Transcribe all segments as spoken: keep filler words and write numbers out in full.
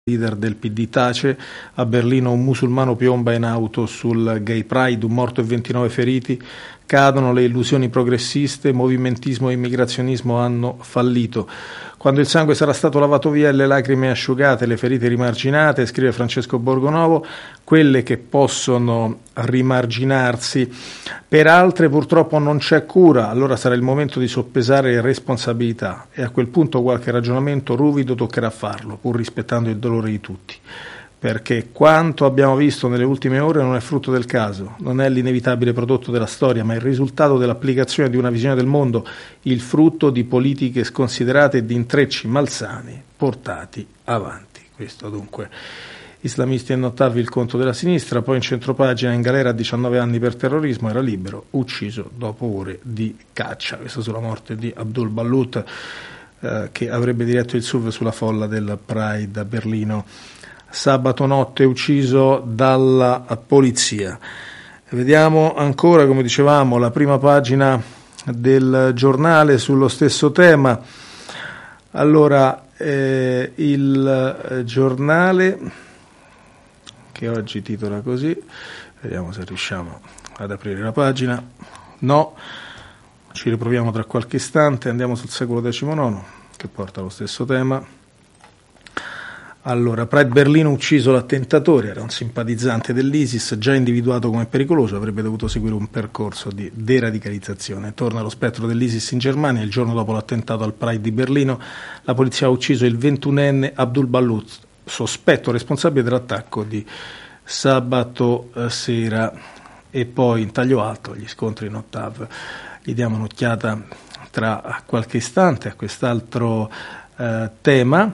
Leader del P D tace, a Berlino un musulmano piomba in auto sul Gay Pride, un morto e ventinove feriti, cadono le illusioni progressiste, movimentismo e immigrazionismo hanno fallito. Quando il sangue sarà stato lavato via e le lacrime asciugate, le ferite rimarginate, scrive Francesco Borgonovo, quelle che possono rimarginarsi, per altre purtroppo non c'è cura, allora sarà il momento di soppesare le responsabilità e a quel punto qualche ragionamento ruvido toccherà farlo, pur rispettando il dolore di tutti. Perché quanto abbiamo visto nelle ultime ore non è frutto del caso, non è l'inevitabile prodotto della storia, ma il risultato dell'applicazione di una visione del mondo, il frutto di politiche sconsiderate e di intrecci malsani portati avanti. Questo dunque, islamisti e notavi il conto della sinistra, poi in centropagina in galera a diciannove anni per terrorismo, era libero, ucciso dopo ore di caccia. Questo sulla morte di Abdul Ballout, eh, che avrebbe diretto il S U V sulla folla del Pride a Berlino. Sabato notte ucciso dalla polizia. Vediamo ancora, come dicevamo, la prima pagina del giornale sullo stesso tema. Allora, eh, il giornale, che oggi titola così, vediamo se riusciamo ad aprire la pagina. No, ci riproviamo tra qualche istante, andiamo sul secolo diciannove, che porta lo stesso tema. Allora, Pride Berlino ucciso l'attentatore, era un simpatizzante dell'ISIS, già individuato come pericoloso, avrebbe dovuto seguire un percorso di deradicalizzazione. Torna lo spettro dell'ISIS in Germania, il giorno dopo l'attentato al Pride di Berlino, la polizia ha ucciso il ventunenne Abdul Ballout, sospetto responsabile dell'attacco di sabato sera. E poi in taglio alto gli scontri in Ottav. Gli diamo un'occhiata tra qualche istante a quest'altro eh, tema.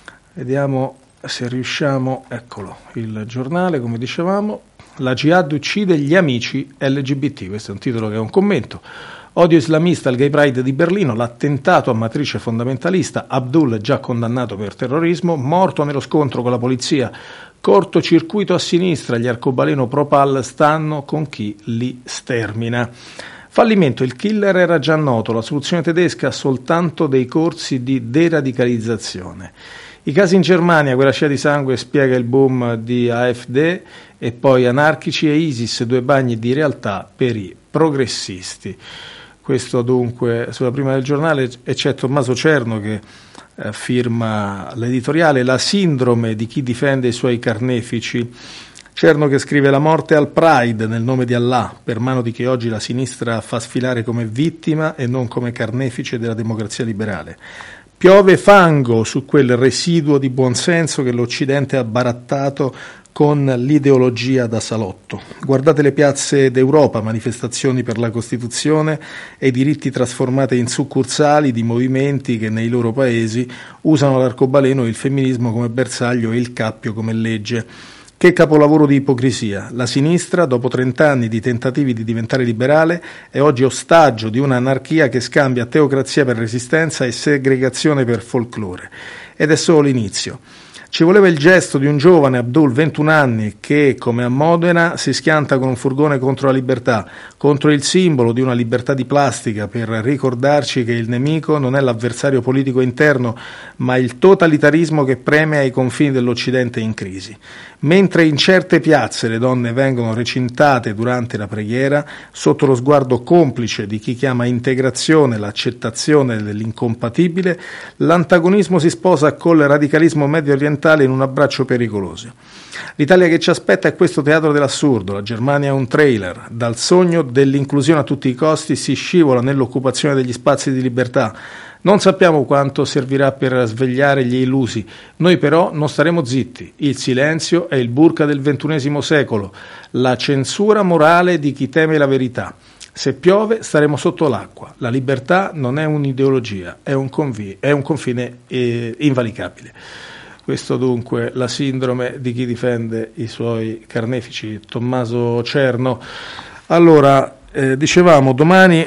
Vediamo se riusciamo, eccolo, il giornale, come dicevamo, la Jihad uccide gli amici L G B T, questo è un titolo che è un commento. Odio islamista al Gay Pride di Berlino, l'attentato a matrice fondamentalista, Abdul già condannato per terrorismo, morto nello scontro con la polizia, cortocircuito a sinistra, gli arcobaleno pro-Pal stanno con chi li stermina. Fallimento, il killer era già noto, la soluzione tedesca ha soltanto dei corsi di deradicalizzazione. I casi in Germania, quella scia di sangue spiega il boom di A F D e poi anarchici e ISIS, due bagni di realtà per i progressisti. Questo dunque sulla prima del giornale, e c'è Tommaso Cerno che eh, firma l'editoriale La sindrome di chi difende i suoi carnefici. Cerno che scrive: la morte al Pride nel nome di Allah, per mano di chi oggi la sinistra fa sfilare come vittima e non come carnefice della democrazia liberale. Piove fango su quel residuo di buonsenso che l'Occidente ha barattato con l'ideologia da salotto. Guardate le piazze d'Europa, manifestazioni per la Costituzione e i diritti trasformate in succursali di movimenti che nei loro paesi usano l'arcobaleno e il femminismo come bersaglio e il cappio come legge. Che capolavoro di ipocrisia! La sinistra, dopo trent'anni di tentativi di diventare liberale, è oggi ostaggio di un'anarchia che scambia teocrazia per resistenza e segregazione per folklore. Ed è solo l'inizio. Ci voleva il gesto di un giovane, Abdul, ventuno anni, che, come a Modena, si schianta con un furgone contro la libertà, contro il simbolo di una libertà di plastica, per ricordarci che il nemico non è l'avversario politico interno, ma il totalitarismo che preme ai confini dell'Occidente in crisi. Mentre in certe piazze le donne vengono recintate durante la preghiera, sotto lo sguardo complice di chi chiama integrazione l'accettazione dell'incompatibile, l'antagonismo si sposa col radicalismo medio orientale in un abbraccio pericoloso. L'Italia che ci aspetta è questo teatro dell'assurdo, la Germania è un trailer, dal sogno dell'inclusione a tutti i costi si scivola nell'occupazione degli spazi di libertà. Non sappiamo quanto servirà per svegliare gli illusi, noi però non staremo zitti. Il silenzio è il burka del ventunesimo secolo, la censura morale di chi teme la verità. Se piove staremo sotto l'acqua, la libertà non è un'ideologia, è un, convi- è un confine eh, invalicabile. Questo dunque la sindrome di chi difende i suoi carnefici, Tommaso Cerno. Allora, eh, dicevamo, domani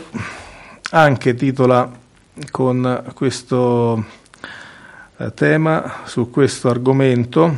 anche titola con questo eh, tema, su questo argomento,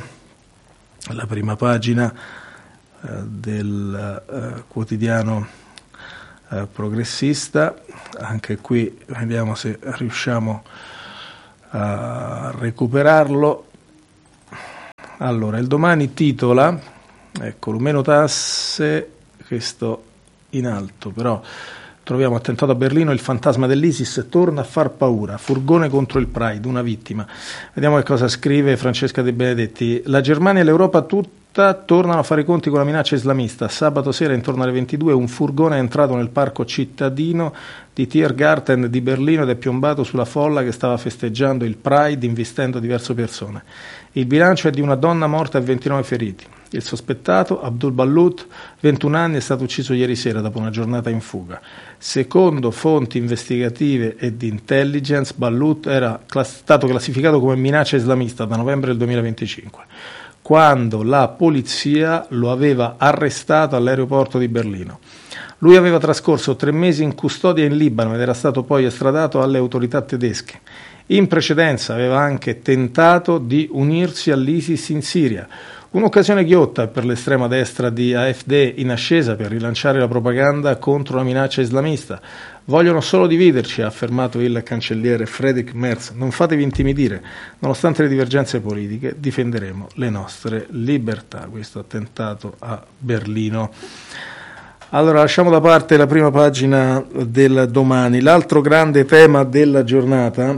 la prima pagina eh, del eh, quotidiano eh, progressista. Anche qui vediamo se riusciamo a recuperarlo. Allora, il Domani titola, eccolo, meno tasse, questo in alto, però troviamo attentato a Berlino, il fantasma dell'ISIS torna a far paura, furgone contro il Pride, una vittima. Vediamo che cosa scrive Francesca De Benedetti. La Germania e l'Europa tutta tornano a fare i conti con la minaccia islamista. Sabato sera intorno alle ventidue un furgone è entrato nel parco cittadino di Tiergarten di Berlino ed è piombato sulla folla che stava festeggiando il Pride investendo diverse persone. Il bilancio è di una donna morta e ventinove feriti. Il sospettato, Abdul Ballout, ventuno anni, è stato ucciso ieri sera dopo una giornata in fuga. Secondo fonti investigative e di intelligence, Ballout era class- stato classificato come minaccia islamista da novembre del duemilaventicinque, quando la polizia lo aveva arrestato all'aeroporto di Berlino. Lui aveva trascorso tre mesi in custodia in Libano ed era stato poi estradato alle autorità tedesche. In precedenza aveva anche tentato di unirsi all'ISIS in Siria, un'occasione ghiotta per l'estrema destra di A F D in ascesa per rilanciare la propaganda contro la minaccia islamista. Vogliono solo dividerci, ha affermato il cancelliere Friedrich Merz. Non fatevi intimidire, nonostante le divergenze politiche difenderemo le nostre libertà. Questo attentato a Berlino. Allora, lasciamo da parte la prima pagina del Domani. L'altro grande tema della giornata,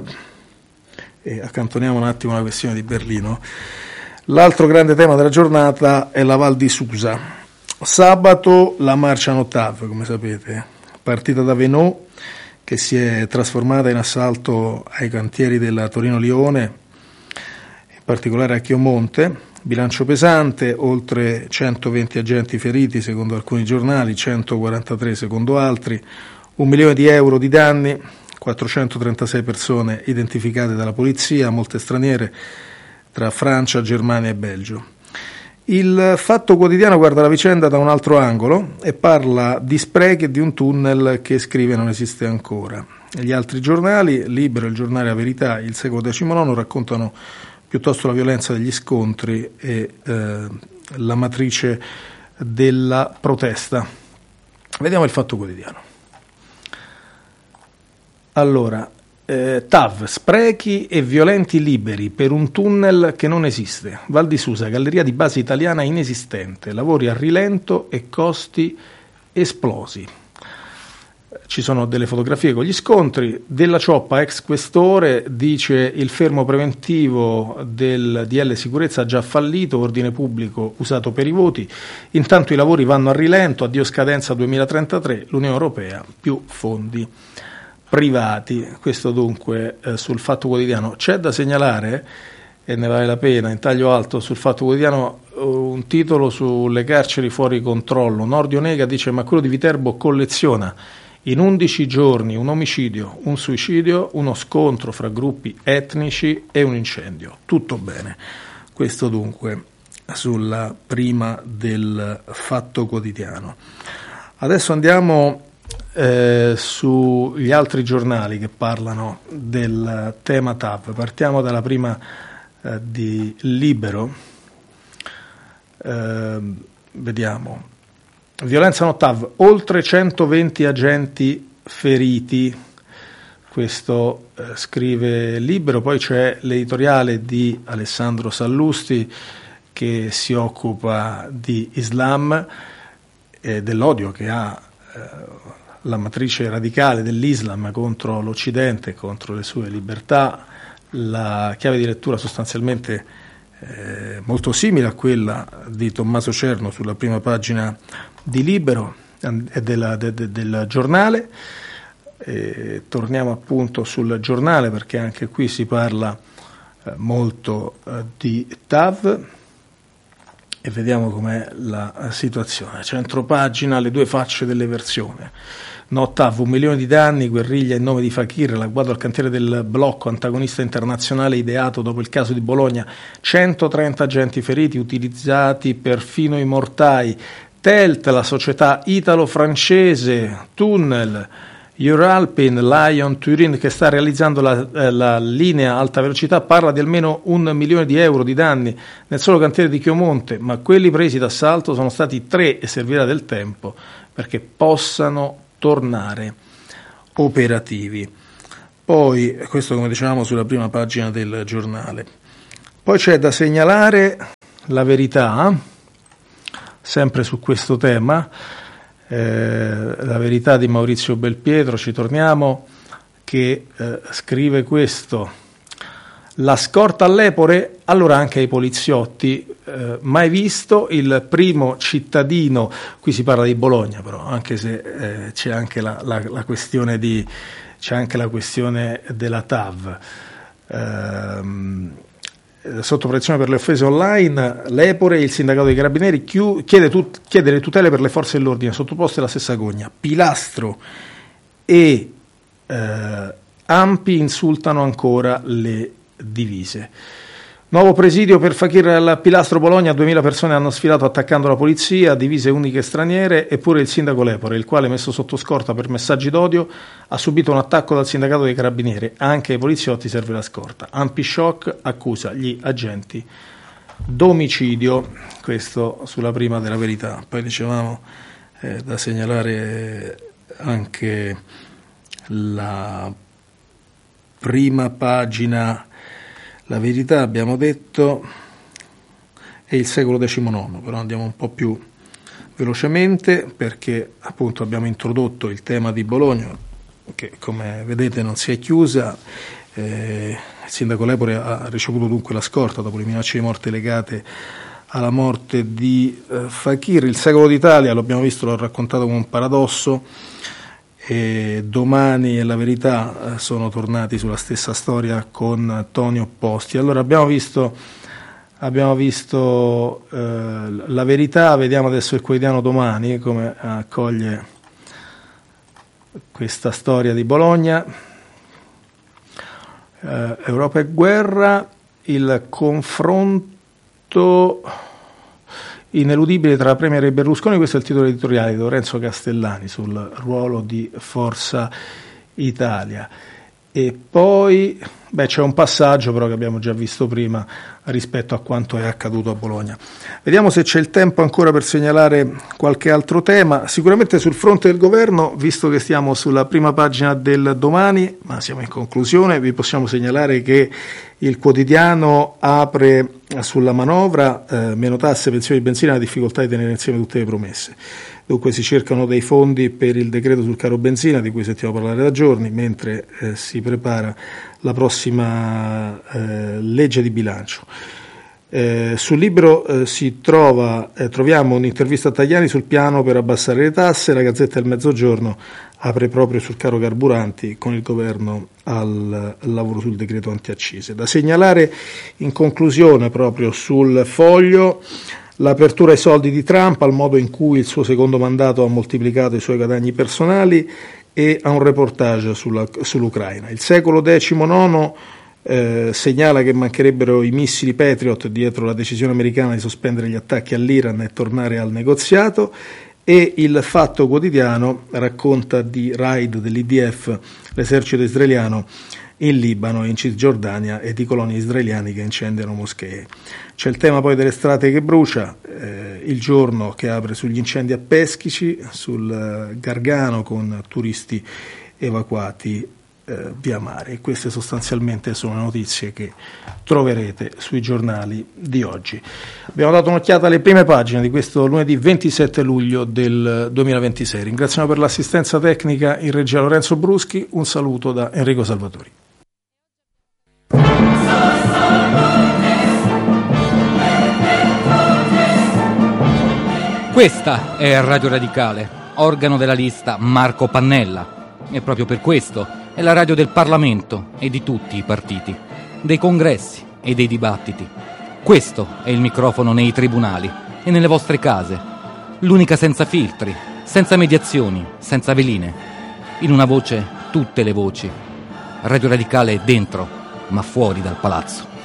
e accantoniamo un attimo la questione di Berlino, l'altro grande tema della giornata è la Val di Susa. Sabato la marcia Notav, come sapete, partita da Venot, che si è trasformata in assalto ai cantieri della Torino-Lione, in particolare a Chiomonte. Bilancio pesante, oltre centoventi agenti feriti secondo alcuni giornali, centoquarantatré secondo altri, un milione di euro di danni, quattrocentotrentasei persone identificate dalla polizia, molte straniere, tra Francia, Germania e Belgio. Il Fatto Quotidiano guarda la vicenda da un altro angolo e parla di sprechi e di un tunnel che, scrive, non esiste ancora. Gli altri giornali, Libero, il giornale La Verità, il Secolo diciannove, raccontano piuttosto la violenza degli scontri e eh, la matrice della protesta. Vediamo il Fatto Quotidiano. Allora, eh, T A V, sprechi e violenti liberi per un tunnel che non esiste. Val di Susa, galleria di base italiana inesistente, lavori a rilento e costi esplosi. Ci sono delle fotografie con gli scontri. Della Cioppa, ex questore, dice il fermo preventivo del D L sicurezza ha già fallito, ordine pubblico usato per i voti, intanto i lavori vanno a rilento, addio scadenza duemilatrentatré, l'Unione Europea più fondi privati. Questo dunque eh, sul Fatto Quotidiano. C'è da segnalare, e ne vale la pena, in taglio alto sul Fatto Quotidiano, un titolo sulle carceri fuori controllo. Nordio nega, dice, ma quello di Viterbo colleziona in undici giorni un omicidio, un suicidio, uno scontro fra gruppi etnici e un incendio. Tutto bene. Questo dunque sulla prima del Fatto Quotidiano. Adesso andiamo eh, sugli altri giornali che parlano del tema T A V. Partiamo dalla prima eh, di Libero. Eh, vediamo. Violenza no T A V, oltre centoventi agenti feriti, questo eh, scrive Libero. Poi c'è l'editoriale di Alessandro Sallusti che si occupa di Islam e dell'odio che ha eh, la matrice radicale dell'Islam contro l'Occidente, contro le sue libertà. La chiave di lettura sostanzialmente eh, molto simile a quella di Tommaso Cerno sulla prima pagina di Libero e della, de, de, del giornale. E torniamo appunto sul giornale perché anche qui si parla eh, molto eh, di T A V e vediamo com'è la situazione. Centropagina, le due facce dell'eversione. No T A V, un milione di danni, guerriglia in nome di Fakir, l'agguato al cantiere del blocco, antagonista internazionale ideato dopo il caso di Bologna, centotrenta agenti feriti, utilizzati perfino i mortai. Telt, la società italo-francese, Tunnel, Euralpin, Lion, Turin, che sta realizzando la, eh, la linea alta velocità, parla di almeno un milione di euro di danni nel solo cantiere di Chiomonte, ma quelli presi d'assalto sono stati tre e servirà del tempo perché possano tornare operativi. Poi, questo come dicevamo sulla prima pagina del giornale. Poi c'è da segnalare La Verità, sempre su questo tema, eh, La Verità di Maurizio Belpietro, ci torniamo, che eh, scrive questo: la scorta all'Epore, allora anche ai poliziotti, eh, mai visto il primo cittadino, qui si parla di Bologna però, anche se eh, c'è anche la, la, la questione di c'è anche la questione della T A V. Ehm, sotto pressione per le offese online, l'Epore, il sindacato dei Carabinieri chiu- chiede, tut- chiede le tutele per le forze dell'ordine sottoposte alla stessa gogna. Pilastro e eh, Ampi insultano ancora le divise. Nuovo presidio per Fakir al Pilastro Bologna, duemila persone hanno sfilato attaccando la polizia, divise uniche straniere, eppure il sindaco Lepore, il quale, messo sotto scorta per messaggi d'odio, ha subito un attacco dal sindacato dei Carabinieri. Anche ai poliziotti serve la scorta. Ampi shock, accusa gli agenti d'omicidio. Questo sulla prima della Verità. Poi dicevamo eh, da segnalare anche la prima pagina. La Verità, abbiamo detto, è il secolo diciannove, però andiamo un po' più velocemente perché appunto abbiamo introdotto il tema di Bologna, che come vedete non si è chiusa. Eh, il sindaco Lepore ha ricevuto dunque la scorta dopo le minacce di morte legate alla morte di eh, Fakir. Il secolo d'Italia, lo abbiamo visto, l'ho raccontato come un paradosso. E Domani e La Verità sono tornati sulla stessa storia con toni opposti. Allora abbiamo visto, abbiamo visto eh, La Verità, vediamo adesso il quotidiano Domani come accoglie questa storia di Bologna. Eh, Europa e guerra, il confronto ineludibile tra Premier e Berlusconi, questo è il titolo editoriale di Lorenzo Castellani sul ruolo di Forza Italia. E poi beh, c'è un passaggio però che abbiamo già visto prima rispetto a quanto è accaduto a Bologna. Vediamo se c'è il tempo ancora per segnalare qualche altro tema. Sicuramente sul fronte del governo, visto che stiamo sulla prima pagina del Domani, ma siamo in conclusione, vi possiamo segnalare che il quotidiano apre sulla manovra, eh, meno tasse, pensioni di benzina, la difficoltà di tenere insieme tutte le promesse. Dunque si cercano dei fondi per il decreto sul caro benzina, di cui sentiamo parlare da giorni, mentre eh, si prepara la prossima eh, legge di bilancio. Eh, sul Libero eh, si trova, eh, troviamo un'intervista a Tajani sul piano per abbassare le tasse. La Gazzetta del Mezzogiorno apre proprio sul caro carburanti con il governo al, al lavoro sul decreto antiaccise. Da segnalare in conclusione proprio sul Foglio l'apertura ai soldi di Trump, al modo in cui il suo secondo mandato ha moltiplicato i suoi guadagni personali, e a un reportage sulla, sull'Ucraina. Il secolo diciannove eh, segnala che mancherebbero i missili Patriot dietro la decisione americana di sospendere gli attacchi all'Iran e tornare al negoziato, e il Fatto Quotidiano racconta di raid dell'I D F, l'esercito israeliano, in Libano e in Cisgiordania, e di colonie israeliani che incendiano moschee. C'è il tema poi delle strade che brucia, eh, Il Giorno che apre sugli incendi a Peschici, sul Gargano con turisti evacuati eh, via mare. E queste sostanzialmente sono le notizie che troverete sui giornali di oggi. Abbiamo dato un'occhiata alle prime pagine di questo lunedì ventisette luglio del duemilaventisei. Ringraziamo per l'assistenza tecnica in regia Lorenzo Bruschi, un saluto da Enrico Salvatori. Questa è Radio Radicale, organo della lista Marco Pannella, e proprio per questo è la radio del Parlamento e di tutti i partiti, dei congressi e dei dibattiti. Questo è il microfono nei tribunali e nelle vostre case, l'unica senza filtri, senza mediazioni, senza veline. In una voce tutte le voci. Radio Radicale è dentro, ma fuori dal palazzo.